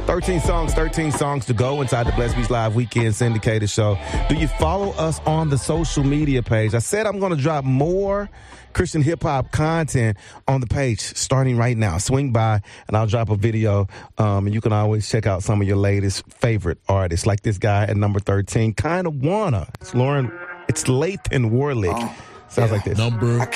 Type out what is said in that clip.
13 songs to go inside the Blessed Beats Live Weekend Syndicated Show. Do you follow us on the social media page? I said I'm going to drop more Christian hip-hop content on the page starting right now. Swing by, and I'll drop a video, and you can always check out some of your latest favorite artists, like this guy at number 13, Kinda Wanna. It's Lathan Warlick. Sounds like this. Number